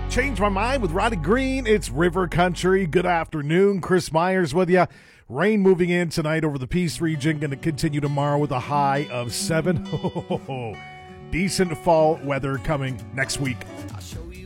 Change My Mind with Roddy Green. It's River Country. Good afternoon. Chris Myers with you. Rain moving in tonight over the Peace region. Going to continue tomorrow with a high of 7. Decent fall weather coming next week.